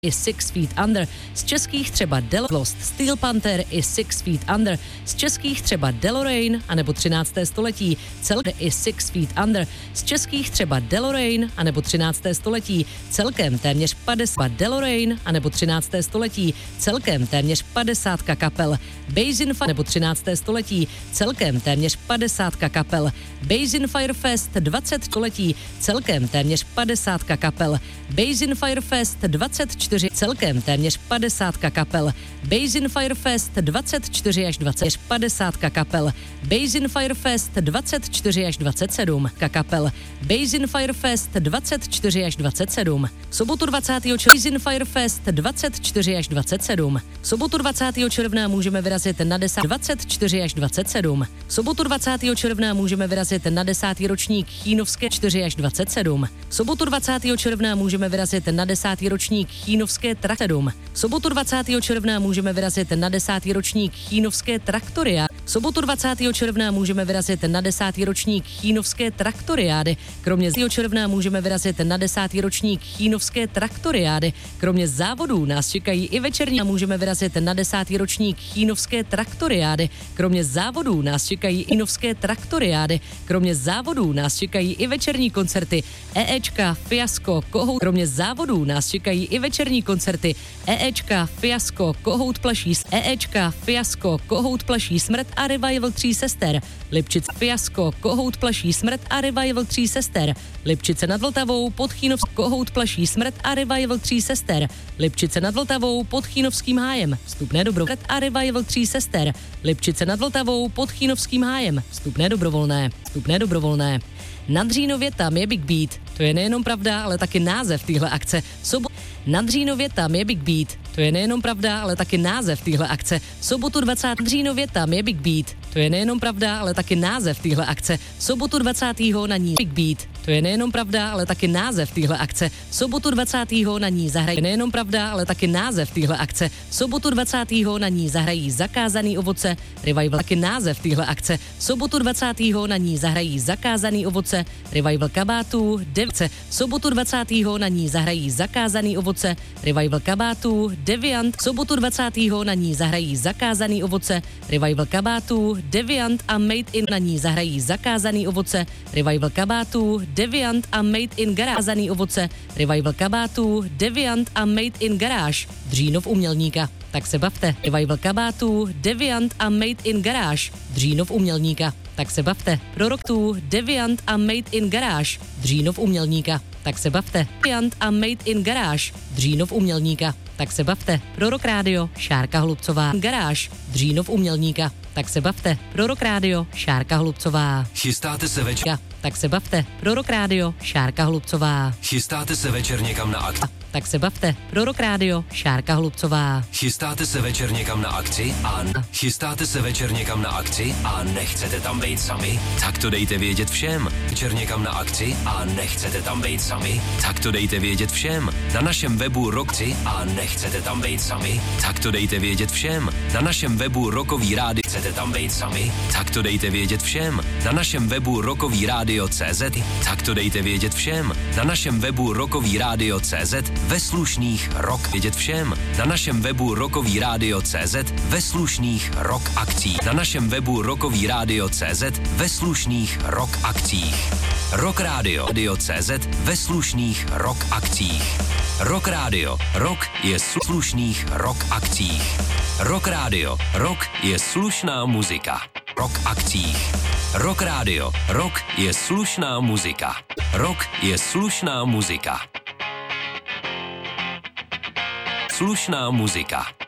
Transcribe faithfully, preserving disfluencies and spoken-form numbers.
i Six Feet Under, z českých třeba Del Lost, Steel Panther i Six Feet Under, z českých třeba DeLorean anebo třinácté století, celkem i Six Feet Under, z českých třeba DeLorean anebo třinácté století, celkem téměř padesát DeLorean anebo třinácté století, celkem téměř padesátka kapel, Basin Fire nebo třinácté století, celkem téměř padesátka kapel, Basin Fire Fest dvacet století, celkem téměř padesátka kapel, Basin Fire Fest dvacet čtyři, celkem téměř padesátka kapel, Basin Fire Fest dvacet čtyři až dvacet padesátka kapel, Basin Fire Fest dvacet čtyři až dvacet sedm kapel, Basin Fire Fest dvacet čtyři až dvacet sedm, v sobotu dvacátého června Basin Fire Fest dvacet čtyři až dvacet sedm, v sobotu dvacátého června můžeme vyrazit na desát dvacet čtyři až dvacet sedm, v sobotu dvacátého června můžeme vyrazit na desátý ročník Chínovské čtyři až dvacet sedm, v sobotu dvacátého června můžeme vyrazit na desátý ročník Chínovské trak sedm, v sobotu dvacátého června můžeme vyrazit na desátý ročník Chínovské traktoria, v sobotu dvacátého června můžeme vyrazit na desátý ročník Chínovské traktoriády, kromě června můžeme vyrazit na desátý ročník Chínovské traktoriády, kromě závodů nás čekají i večerní a můžeme vyrazit na desátý ročník Chínovské traktoriády, kromě závodů nás čekají i novské traktoriády, kromě závodů nás čekají i večerní koncerty EEčka, Fiasko, Kohout, kromě závodů nás čekají i večerní koncerty EEčka, Fiasko, Kohout plaší, EEčka, Fiasko, Kohout plaší smrt a Revival tří sester, Lipčic, Fiasko, Kohout plaší smrt a Revival tří sester, Lipčice nad Vltavou, pod Chýnov, Kohout plaší smrt a Revival tří sester, Lipčice nad Vltavou, pod Chýnovským hájem, vstupné dobro a Revival tří sester, Lipčice nad Vltavou, pod Chýnovským hájem, vstupné dobrovolné, vstupné dobrovolné. Na Dřínově tam je Big Beat, to je nejenom pravda, ale taky název téhle akce. Sobo- Na Dřínově tam je Big Beat, to je nejenom pravda, ale taky název téhle akce. V sobotu dvacátého Dřínově tam je Big Beat, to je nejenom pravda, ale taky název téhle akce. V sobotu dvacátého na ní Big Beat, to je nejenom pravda, ale taky název téhle akce. V sobotu dvacátého na ní zahrají nejenom pravda, ale taky název téhle akce. V sobotu dvacátého na ní zahrají Zakázaný ovoce, Revival taky název téhle akce. V sobotu dvacátého na ní zahrají Zakázaný ovoce, Revival kabátů, devce. V sobotu dvacátého na ní zahrají Zakázaný ovoce, Revival kabátů, Deviant. V sobotu dvacátého na ní zahrají Zakázaný ovoce, Revival kabátů, Deviant a Made in na ní zahrají Zakázaný ovoce, Revival kabátů, Deviant a Made in Garázaný ovoce, Revival kabátů, Deviant a Made in Garáž, Dřínov umělníka. Tak se bavte. Revival kabátů, Deviant a Made in Garáž, Dřínov umělníka. Tak se bavte. Proroktů, Deviant a Made in Garáž, Dřínov umělníka. Tak se bavte. Deviant a Made in Garáž, Dřínov umělníka. Tak se bavte. Prorok rádio, Šárka Hlubcová. Garáž, Dřínov umělníka. Tak se bavte. Prorok rádio, Šárka Hlubcová. Chystáte se večer? Tak se bavte. Prorok rádio, Šárka Hlubcová. Chystáte se večer někam na akci? Tak se bavte. Prorok rádio, Šárka Hlubcová. Chystáte se večer někam na akci a n- chystáte se večer někam na akci a nechcete tam být sami? Tak to dejte vědět všem. Večer někam na akci a nechcete tam být sami? Tak to dejte vědět všem. Na našem webu Rockci a nechcete tam být sami? Tak to dejte vědět všem. Na našem webu Rokový rádio chcete tam být sami? Tak to dejte vědět všem. Na našem webu Rokový rádio tečka cé zet. Tak to dejte vědět všem. Na našem webu Rokový rádio tečka cé zet ve slušných rock vědět všem. Na našem webu Rokový rádio tečka cé zet ve slušných rock akcích. Na našem webu Rokový rádio tečka cé zet ve slušných rock akcích. Rock rádio tečka cé zet ve slušných rock akcích. Rock rádio. Rock je slušných rock akcích. Rock rádio. Rock je slušná muzika. Rock akcích. Rock rádio. Rock je slušná muzika. Rock je slušná muzika. Slušná muzika.